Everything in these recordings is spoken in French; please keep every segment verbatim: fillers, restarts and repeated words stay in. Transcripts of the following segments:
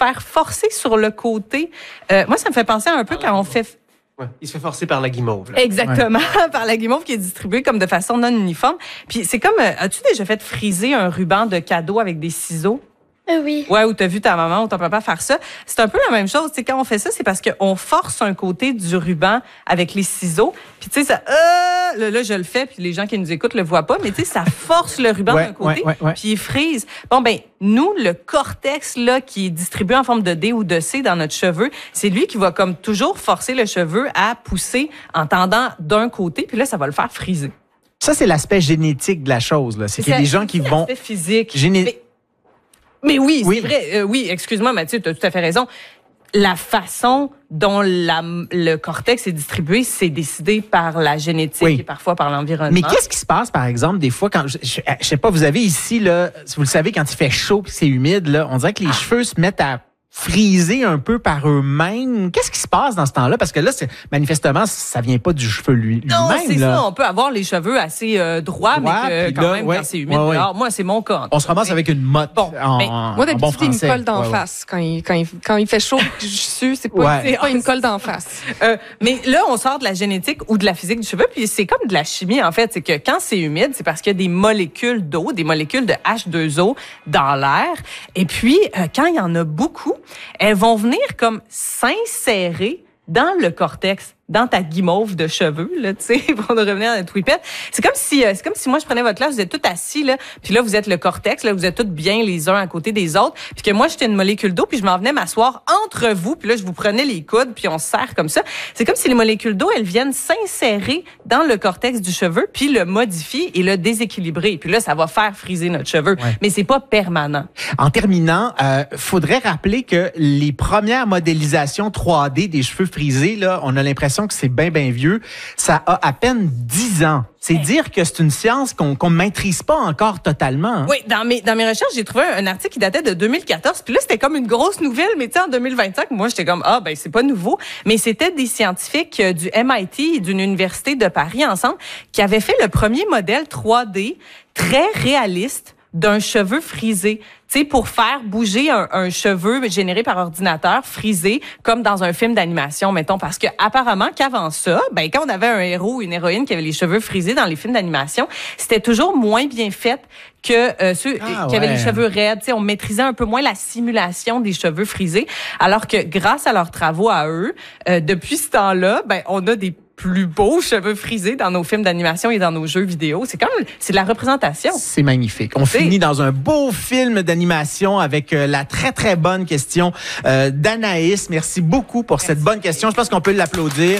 faire forcer sur le côté. Euh, moi, ça me fait penser un peu quand on fait... Ouais, il se fait forcer par la guimauve. Là. Exactement, ouais. Par la guimauve qui est distribuée comme de façon non uniforme. Puis c'est comme, as-tu déjà fait friser un ruban de cadeau avec des ciseaux? Euh, oui. Ouais, ou t'as vu ta maman ou ton papa faire ça. C'est un peu la même chose. Tu sais, quand on fait ça, c'est parce qu'on force un côté du ruban avec les ciseaux. Puis tu sais, ça, euh, là, là, je le fais, puis les gens qui nous écoutent le voient pas, mais tu sais, ça force le ruban ouais, d'un côté, ouais, ouais, ouais. puis il frise. Bon, ben, nous, le cortex, là, qui est distribué en forme de D ou de C dans notre cheveu, c'est lui qui va comme toujours forcer le cheveu à pousser en tendant d'un côté, puis là, ça va le faire friser. Ça, c'est l'aspect génétique de la chose, là. C'est, c'est qu'il y a des gens qui vont... L'aspect physique. Géné... Mais... Mais oui, oui. c'est vrai. Euh, oui, excuse-moi, Mathieu, tu as tout à fait raison. La façon dont la, le cortex est distribué, c'est décidé par la génétique oui. et parfois par l'environnement. Mais qu'est-ce qui se passe, par exemple, des fois, quand... Je, je, je sais pas, vous avez ici, là, vous le savez, quand il fait chaud puis c'est humide, là, on dirait que les ah. cheveux se mettent à friser un peu par eux-mêmes. Qu'est-ce qui se passe dans ce temps-là? Parce que là, c'est, manifestement, ça vient pas du cheveu lui, lui-même. Non, c'est là. ça. On peut avoir les cheveux assez euh, droits, droit, mais que, quand là, même, ouais, quand c'est humide. Ouais, ouais. Alors, moi, c'est mon cas. On se ramasse avec une motte bon, en, mais, en moi, d'habitude, bon français. il me colle d'en ouais, face. Ouais. Quand, il, quand, il, quand il fait chaud je sue, c'est pas, ouais. c'est pas une colle d'en face. Euh, mais là, on sort de la génétique ou de la physique du cheveu, puis c'est comme de la chimie, en fait. C'est que quand c'est humide, c'est parce qu'il y a des molécules d'eau, des molécules de H deux O dans l'air. Et puis, euh, quand il y en a beaucoup, elles vont venir comme s'insérer dans le cortex, dans ta guimauve de cheveux, là, tu sais, pour revenir à notre whippet. C'est comme si, c'est comme si moi, je prenais votre classe, vous êtes tous assis, là, puis là, vous êtes le cortex, là, vous êtes tous bien les uns à côté des autres, puis que moi, j'étais une molécule d'eau, puis je m'en venais m'asseoir entre vous, puis là, je vous prenais les coudes, puis on se serre comme ça. C'est comme si les molécules d'eau, elles viennent s'insérer dans le cortex du cheveu, puis le modifier et le déséquilibrer. Puis là, ça va faire friser notre cheveu. Ouais. Mais c'est pas permanent. En terminant, euh, faudrait rappeler que les premières modélisations trois D des cheveux frisés, là, on a l'impression que c'est bien, bien vieux. Ça a à peine dix ans. C'est dire que c'est une science qu'on qu'on maîtrise pas encore totalement. Hein? Oui, dans mes dans mes recherches, j'ai trouvé un, un article qui datait de deux mille quatorze. Puis là, c'était comme une grosse nouvelle, mais tu sais, en deux mille vingt-cinq, moi, j'étais comme ah ben c'est pas nouveau. Mais c'était des scientifiques du M I T et d'une université de Paris ensemble qui avaient fait le premier modèle trois D très réaliste d'un cheveu frisé, tu sais, pour faire bouger un, un cheveu généré par ordinateur frisé, comme dans un film d'animation, mettons, parce que apparemment qu'avant ça, ben quand on avait un héros ou une héroïne qui avait les cheveux frisés dans les films d'animation, c'était toujours moins bien fait que euh, ceux ah, qui avaient ouais. les cheveux raides. Tu sais, on maîtrisait un peu moins la simulation des cheveux frisés, alors que grâce à leurs travaux à eux, euh, depuis ce temps-là, ben on a des plus beaux cheveux frisés dans nos films d'animation et dans nos jeux vidéo. C'est comme, c'est de la représentation. C'est magnifique. On c'est... finit dans un beau film d'animation avec euh, la très, très bonne question euh, d'Anaïs. Merci beaucoup pour Merci. cette bonne question. Je pense qu'on peut l'applaudir.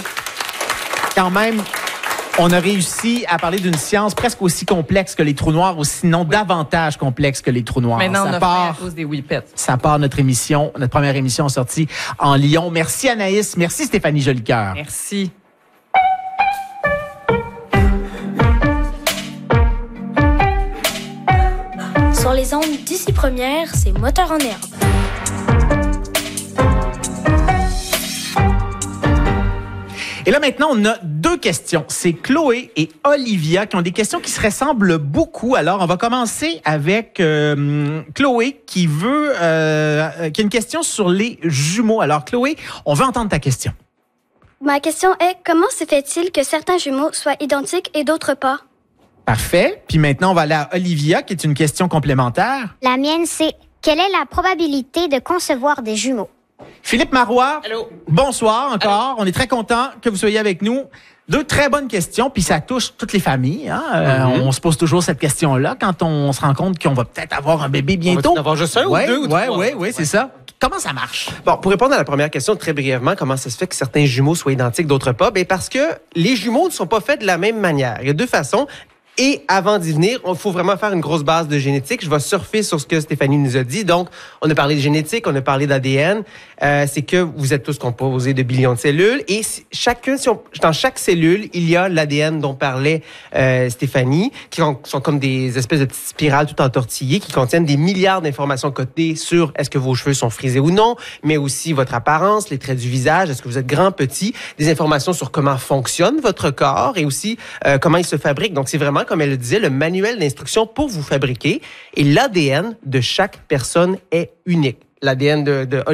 Quand même, on a réussi à parler d'une science presque aussi complexe que les trous noirs, ou sinon oui. davantage complexe que les trous noirs. Maintenant, ça on a part, fait à cause des whippets. Ça part notre émission, notre première émission sortie en Lyon. Merci Anaïs. Merci Stéphanie Jolicoeur. Merci. Sur les ondes d'ici première, c'est Moteur en herbe. Et là, maintenant, on a deux questions. C'est Chloé et Olivia qui ont des questions qui se ressemblent beaucoup. Alors, on va commencer avec euh, Chloé qui veut, euh, qui a une question sur les jumeaux. Alors, Chloé, on veut entendre ta question. Ma question est, comment se fait-il que certains jumeaux soient identiques et d'autres pas? Parfait. Puis maintenant, on va aller à Olivia, qui est une question complémentaire. La mienne, c'est quelle est la probabilité de concevoir des jumeaux? Philippe Marois, Allô. Bonsoir encore. Allô. On est très content que vous soyez avec nous. Deux très bonnes questions, puis ça touche toutes les familles. Hein? Euh, mm-hmm. On se pose toujours cette question-là quand on se rend compte qu'on va peut-être avoir un bébé bientôt. On va avoir juste un ouais, ou deux ou ouais, trois? Oui, oui, c'est ça. Comment ça marche? Bon, pour répondre à la première question très brièvement, comment ça se fait que certains jumeaux soient identiques, d'autres pas? Bien, parce que les jumeaux ne sont pas faits de la même manière. Il y a deux façons. Et avant d'y venir, il faut vraiment faire une grosse base de génétique. Je vais surfer sur ce que Stéphanie nous a dit. Donc, on a parlé de génétique, on a parlé d'A D N. Euh, c'est que vous êtes tous composés de billions de cellules. Et chacun, si on, dans chaque cellule, il y a l'A D N dont parlait euh, Stéphanie, qui sont comme des espèces de petites spirales tout entortillées qui contiennent des milliards d'informations codées sur est-ce que vos cheveux sont frisés ou non, mais aussi votre apparence, les traits du visage, est-ce que vous êtes grand, petit, des informations sur comment fonctionne votre corps et aussi euh, comment il se fabrique. Donc, c'est vraiment, comme elle le disait, le manuel d'instruction pour vous fabriquer. Et l'A D N de chaque personne est unique. L'A D N de, de